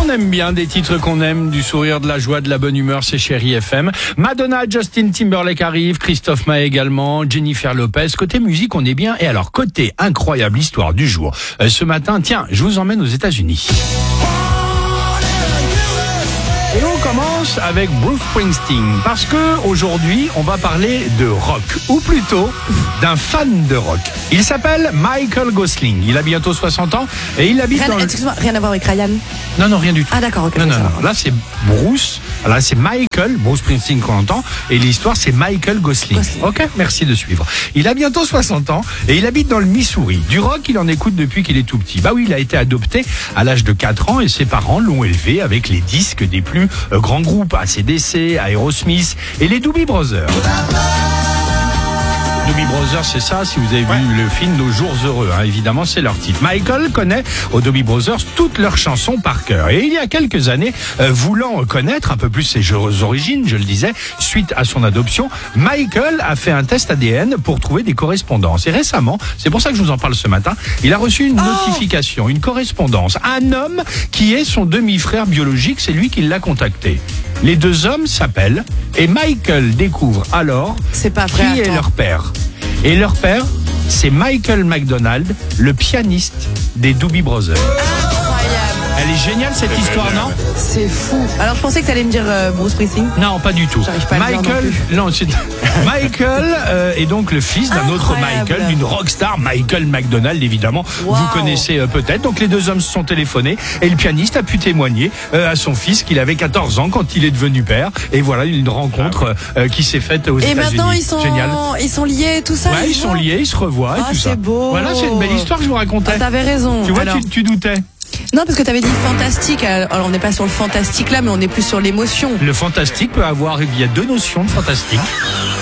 on aime bien des titres qu'on aime, du sourire, de la joie, de la bonne humeur, c'est Chérie FM. Madonna, Justin Timberlake arrive, Christophe Maé également, Jennifer Lopez. Côté musique, on est bien. Et alors, côté incroyable histoire du jour. Ce matin, tiens, je vous emmène aux États-Unis. Et on commence avec Bruce Springsteen, parce que aujourd'hui, on va parler de rock, ou plutôt d'un fan de rock. Il s'appelle Michael Gosling. Il a bientôt 60 ans et il habite dans Excuse-moi, rien à voir avec Ryan? Non, rien du tout. Ah d'accord, ok. Non. Là, c'est Bruce. Là, c'est Bruce Springsteen qu'on entend. Et l'histoire, c'est Michael Gosling. Ok, merci de suivre. Il a bientôt 60 ans et il habite dans le Missouri. Du rock, il en écoute depuis qu'il est tout petit. Bah oui, il a été adopté à l'âge de 4 ans et ses parents l'ont élevé avec les disques des plus grands groupes, AC/DC, Aerosmith et les Doobie Brothers. Doobie Brothers, c'est ça, si vous avez vu le film Nos Jours Heureux, évidemment, c'est leur titre. Michael connaît aux Doobie Brothers toutes leurs chansons par cœur. Et il y a quelques années, voulant connaître un peu plus ses origines, je le disais, suite à son adoption, Michael a fait un test ADN pour trouver des correspondances. Et récemment, c'est pour ça que je vous en parle ce matin, il a reçu une notification, une correspondance. Un homme qui est son demi-frère biologique, c'est lui qui l'a contacté. Les deux hommes s'appellent et Michael découvre alors qui est leur père. Et leur père, c'est Michael McDonald, le pianiste des Doobie Brothers. Elle est géniale cette histoire, non? C'est fou. Alors je pensais que tu allais me dire Bruce Springsteen. Non, pas du tout. J'arrive pas à le dire non plus. Michael est donc le fils d'un autre Michael, d'une rockstar, Michael McDonald évidemment. Wow. Vous connaissez peut-être. Donc les deux hommes se sont téléphonés et le pianiste a pu témoigner à son fils qu'il avait 14 ans quand il est devenu père. Et voilà une rencontre qui s'est faite aux États-Unis. Et maintenant Génial. ils sont liés, tout ça. Ouais, ils sont liés, ils se revoient et tout ça. C'est beau. Voilà, c'est une belle histoire que je vous racontais. Ah, t'avais raison. Tu vois, alors. tu doutais. Non, parce que t'avais dit fantastique. Alors on n'est pas sur le fantastique là, mais on est plus sur l'émotion. Le fantastique peut avoir, il y a deux notions de fantastique.